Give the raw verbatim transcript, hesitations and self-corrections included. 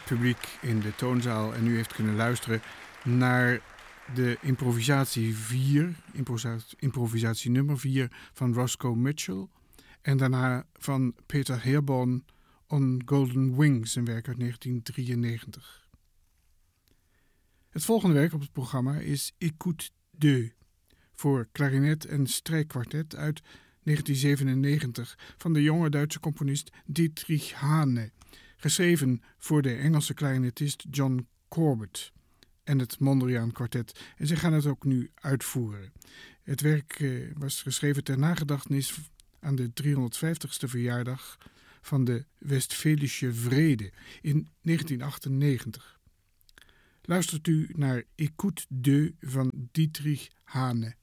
publiek in de toonzaal en u heeft kunnen luisteren naar de improvisatie vier, improvisatie, improvisatie nummer vier van Roscoe Mitchell en daarna van Peter Herborn On Golden Wings, een werk uit negentien drieënnegentig. Het volgende werk op het programma is Écoute deux voor klarinet en strijkkwartet uit negentien zevenennegentig van de jonge Duitse componist Dietrich Hane, geschreven voor de Engelse klarinetist John Corbett en het Mondriaan kwartet. En ze gaan het ook nu uitvoeren. Het werk eh, was geschreven ter nagedachtenis aan de driehonderdvijftigste verjaardag van de Westfälische Vrede in negentien achtennegentig. Luistert u naar Écoute deux van Dietrich Hane.